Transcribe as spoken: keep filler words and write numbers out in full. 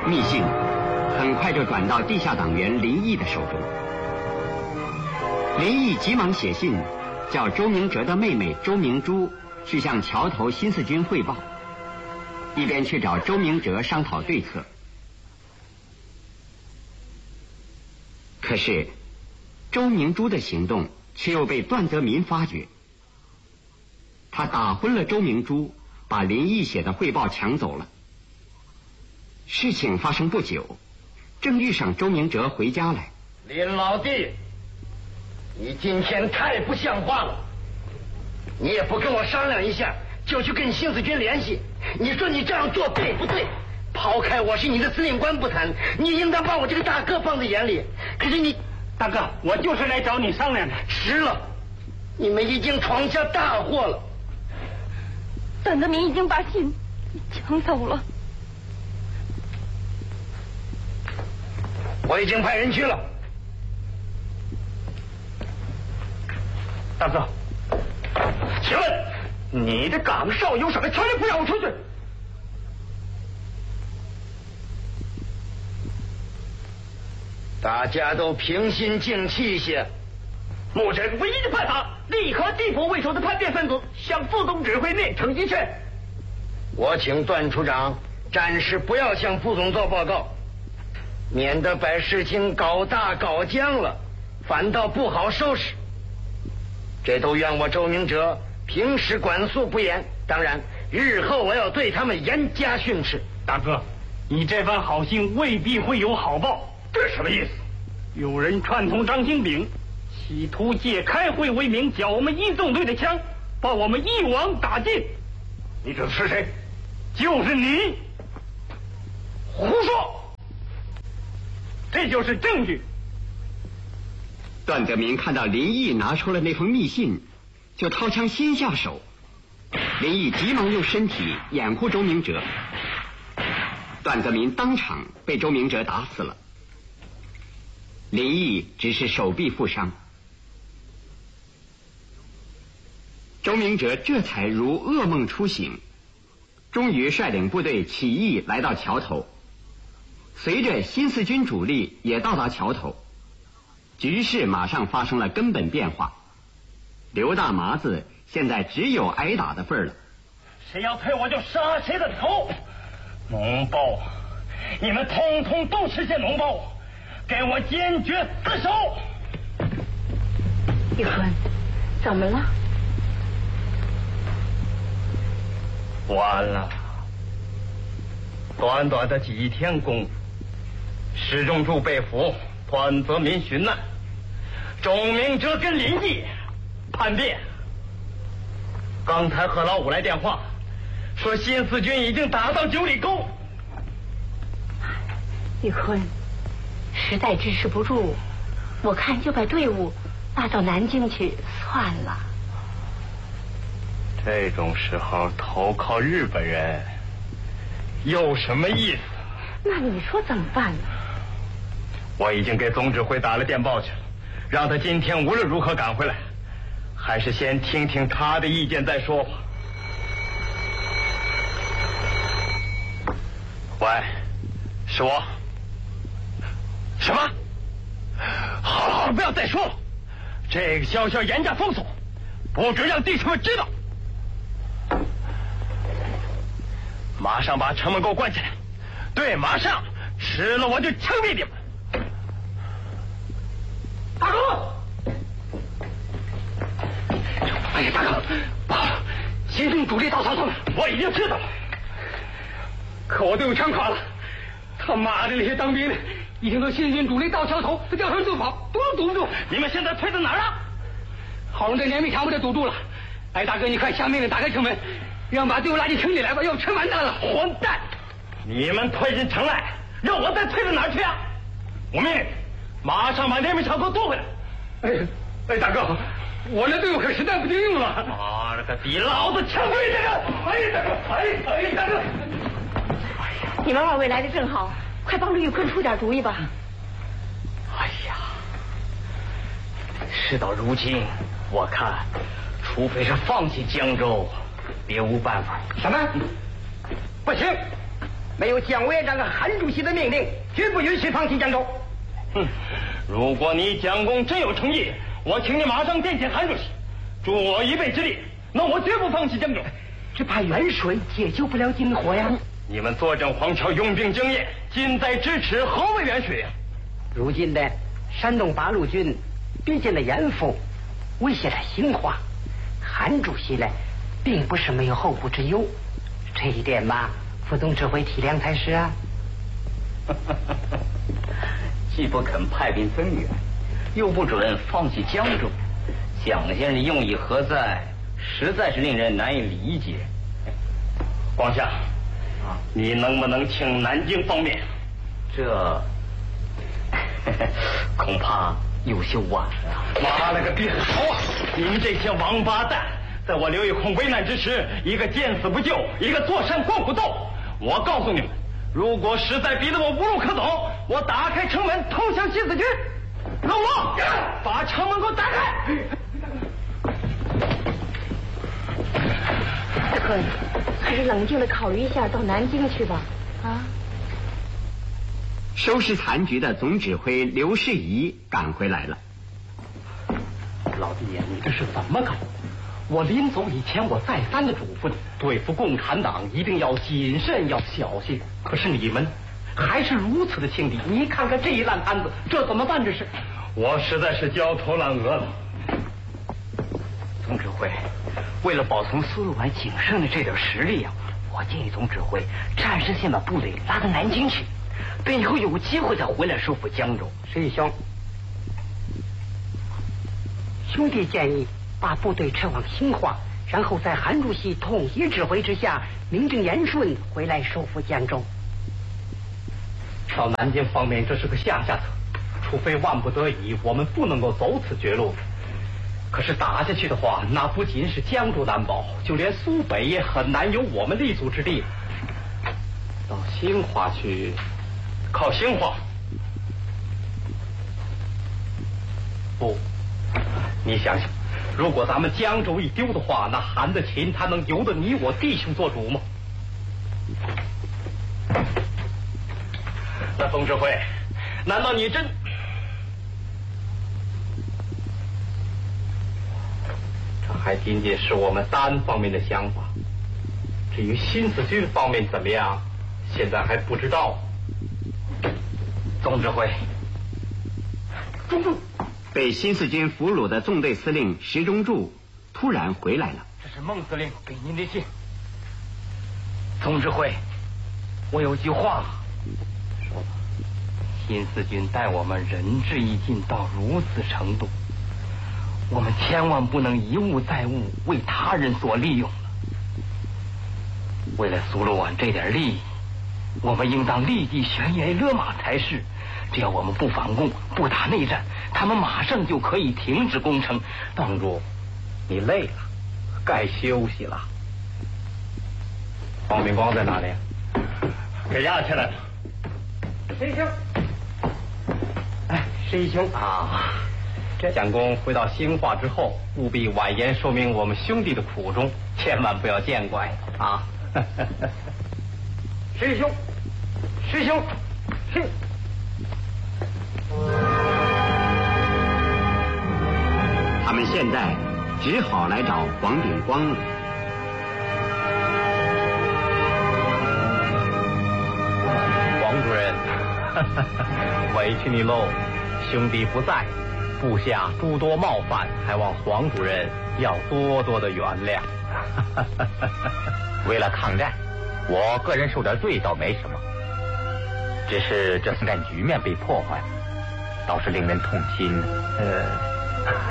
密信很快就转到地下党员林毅的手中。林毅急忙写信，叫周明哲的妹妹周明珠去向桥头新四军汇报，一边去找周明哲商讨对策。可是周明珠的行动却又被段泽民发觉，他打昏了周明珠，把林毅写的汇报抢走了。事情发生不久，正遇上周明哲回家来。 林老弟，你今天太不像话了，你也不跟我商量一下就去跟新四军联系，你说你这样做对不对？抛开我是你的司令官不谈，你应当把我这个大哥放在眼里。可是你， 大哥，我就是来找你商量的。 迟了，你们已经闯下大祸了。 段泽民已经把信抢走了。 我已经派人去了。 大哥，请问你的岗哨有什么权利不让我出去？ 大家都平心静气些。 目前唯一的办法，立刻地府为首的叛变分子向副总指挥面呈一劝。 我请段处长暂时不要向副总做报告，免得把事情搞大搞僵了，反倒不好收拾。这都怨我周明哲平时管束不严，当然日后我要对他们严加训斥。 大哥，你这番好心未必会有好报，这什么意思？有人串通张兴炳，企图借开会为名缴我们一纵队的枪，把我们一网打尽。你知道是谁？就是你。胡说！这就是证据。 段泽民看到林毅拿出了那封密信，就掏枪先下手。林毅急忙用身体掩护周明哲，段泽民当场被周明哲打死了。林毅只是手臂负伤。周明哲这才如噩梦初醒，终于率领部队起义来到桥头。随着新四军主力也到达桥头，局势马上发生了根本变化。刘大麻子现在只有挨打的份儿了。 谁要推我就杀谁的头！脓包，你们通通都是些脓包，给我坚决自首！ 玉坤，怎么了？ 完了！短短的几天功夫，石中柱被俘，段泽民寻难，周明哲跟林毅叛变。刚才贺老五来电话，说新四军已经打到九里沟。 玉坤，实在支持不住，我看就把队伍拉到南京去算了。 这种时候投靠日本人有什么意思？ 那你说怎么办呢？ 我已经给总指挥打了电报去了，让他今天无论如何赶回来，还是先听听他的意见再说吧。喂，是我。什么？好了好了，不要再说了，这个消息要严加封锁，不准让弟兄们知道。马上把城门给我关起来！对，马上！迟了我就枪毙你们！大哥！哎呀，大哥，不好了，新军主力到桥头了，我已经知道了。可我队伍全垮了，他妈的那些当兵的已经都新军主力到桥头，他掉头就跑，堵都堵不住。你们现在退到哪儿了？好容易这连密墙不就堵住了？哎，大哥，你快下命令打开城门，让把队伍拉进城里来吧，要不全完蛋了！混蛋！你们退进城来，让我再退到哪儿去啊？我命令，马上把连密墙给我夺回来！哎哎，大哥，我那队伍可实在不经用了。妈了个逼，老子枪毙这个！哎大哥，哎哎大哥！ 哎呀，你们二位来的正好，快帮助玉坤出点主意吧。 哎呀，事到如今，我看，除非是放弃江州，别无办法。什么？不行！ 没有蒋委员长和韩主席的命令，绝不允许放弃江州。 哼，如果你蒋公真有诚意，我请你马上电请韩主席，助我一臂之力，那我绝不放弃江州。 只怕远水解救不了近火呀！ 你们坐镇黄桥，用兵经验，近在咫尺，何为远水啊？ 如今的山东八路军逼近了严复，威胁了兴化，韩主席呢，并不是没有后顾之忧，这一点嘛，副总指挥体谅才是啊。 既不肯派兵增援，又不准放弃江州，蒋先生用意何在？实在是令人难以理解。 皇下，啊，你能不能请南京方面？ 这恐怕有些晚了。 妈了个逼好啊！你们这些王八蛋，在我刘义孔危难之时，一个见死不救，一个坐山观虎斗。我告诉你们，如果实在逼得我无路可走，我打开城门投降新四军。老罗，把城门给我打开！ 大哥，还是冷静的考虑一下，到南京去吧。啊！ 收拾残局的总指挥刘世仪赶回来了。 老弟呀，你这是怎么搞？我临走以前，我再三的嘱咐你，对付共产党一定要谨慎，要小心。可是你们还是如此的轻敌，你看看这一烂摊子，这怎么办？这是， 我实在是焦头烂额了。 总指挥，为了保存苏鲁湾仅剩的这点实力啊，我建议总指挥暂时先把部队拉到南京去，等以后有机会再回来收复江州。 石义兄，兄弟建议把部队撤往兴化，然后在韩主席统一指挥之下，名正言顺回来收复江州。 到南京方面，这是个下下策，除非万不得已，我们不能够走此绝路。可是打下去的话，那不仅是江州难保，就连苏北也很难有我们立足之地。到兴化去， 靠兴化？ 不，你想想，如果咱们江州一丢的话，那韩的秦他能由得你我弟兄做主吗？ 那总指挥，难道你真？ 这还仅仅是我们单方面的想法，至于新四军方面怎么样，现在还不知道。 总指挥， 中柱被新四军俘虏的纵队司令石中柱突然回来了。 这是孟司令给您的信。总指挥，我有句话说吧，新四军待我们仁至义尽到如此程度，我们千万不能一误再误，为他人所利用了。为了苏鲁湾这点利益，我们应当立即悬崖勒马才是。只要我们不反攻，不打内战，他们马上就可以停止攻城。 帮主，你累了，该休息了。黄明光在哪里？ 给押起来了。 石义兄，哎，石义兄啊，这蒋公回到兴化之后，务必婉言说明我们兄弟的苦衷，千万不要见怪啊！ 石义兄，石义兄，是。 他们现在只好来找黄秉光了。 黄主任，委屈你喽，兄弟不在，部下诸多冒犯，还望黄主任要多多的原谅。 为了抗战，我个人受点罪倒没什么，只是这四战局面被破坏，倒是令人痛心。 呃。